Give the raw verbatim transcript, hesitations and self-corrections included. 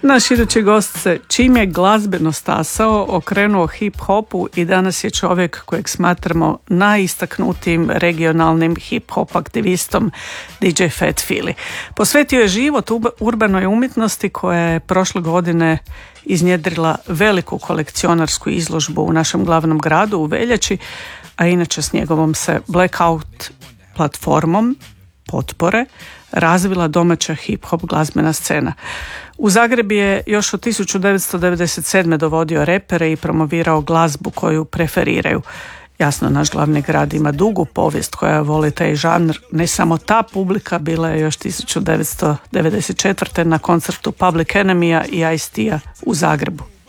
Naš idući gost se, čim je glazbeno stasao, okrenuo hip-hopu i danas je čovjek kojeg smatramo najistaknutijim regionalnim hip-hop aktivistom, D J Fat Philly. Posvetio je život urbanoj umjetnosti koja je prošle godine iznjedrila veliku kolekcionarsku izložbu u našem glavnom gradu u veljači, a inače s njegovom se Blackout platformom potpore razvila domaća hip-hop glazbena scena. U Zagreb je još od tisuću devetsto devedeset sedme dovodio repere i promovirao glazbu koju preferiraju. Jasno, naš glavni grad ima dugu povijest koja voli taj žanr. Ne samo ta publika, bila je još tisuću devetsto devedeset četvrte na koncertu Public Enemya i Ice-T-a u Zagrebu.